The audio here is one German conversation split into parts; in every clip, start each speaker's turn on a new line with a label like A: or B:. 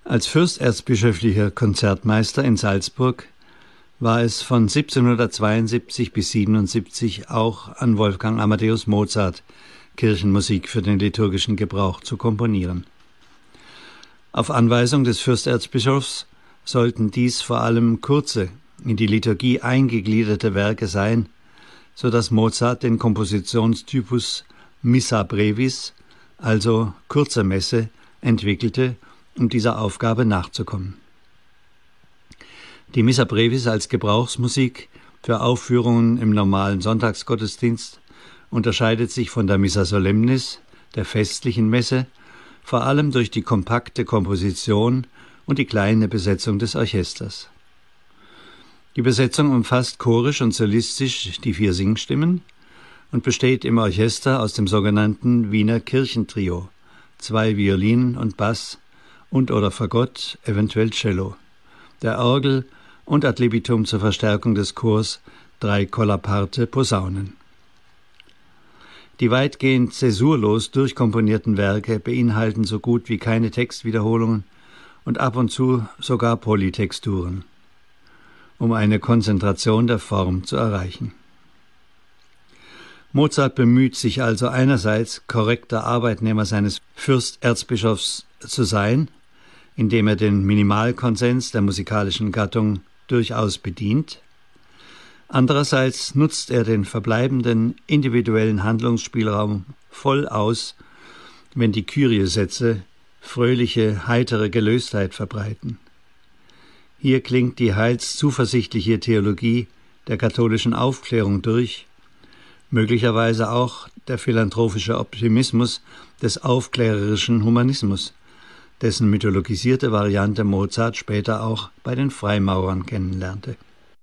A: Als fürsterzbischöflicher Konzertmeister in Salzburg war es von 1772 bis 1777 auch an Wolfgang Amadeus Mozart Kirchenmusik für den liturgischen Gebrauch zu komponieren. Auf Anweisung des Fürsterzbischofs sollten dies vor allem kurze, in die Liturgie eingegliederte Werke sein, so dass Mozart den Kompositionstypus Missa brevis, also kurze Messe, entwickelte, um dieser Aufgabe nachzukommen. Die Missa brevis als Gebrauchsmusik für Aufführungen im normalen Sonntagsgottesdienst unterscheidet sich von der Missa solemnis, der festlichen Messe, vor allem durch die kompakte Komposition und die kleine Besetzung des Orchesters. Die Besetzung umfasst chorisch und solistisch die 4 Singstimmen und besteht im Orchester aus dem sogenannten Wiener Kirchentrio, 2 Violinen und Bass und oder Fagott, eventuell Cello, der Orgel und ad libitum zur Verstärkung des Chors 3 kollaparte Posaunen. Die weitgehend zäsurlos durchkomponierten Werke beinhalten so gut wie keine Textwiederholungen und ab und zu sogar Polytexturen, um eine Konzentration der Form zu erreichen. Mozart bemüht sich also einerseits, korrekter Arbeitnehmer seines Fürsterzbischofs zu sein, indem er den Minimalkonsens der musikalischen Gattung durchaus bedient. Andererseits nutzt er den verbleibenden individuellen Handlungsspielraum voll aus, wenn die Kyrie-Sätze fröhliche, heitere Gelöstheit verbreiten. Hier klingt die heilszuversichtliche Theologie der katholischen Aufklärung durch, möglicherweise auch der philanthropische Optimismus des aufklärerischen Humanismus, dessen mythologisierte Variante Mozart später auch bei den Freimaurern kennenlernte.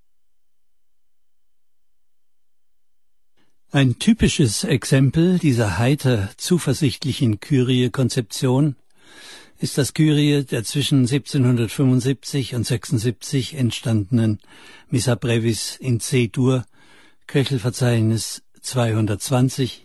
B: Ein typisches Exempel dieser heiter zuversichtlichen Kyrie-Konzeption ist das Kyrie der zwischen 1775 und 76 entstandenen Missa brevis in C-Dur, Köchelverzeichnis 220,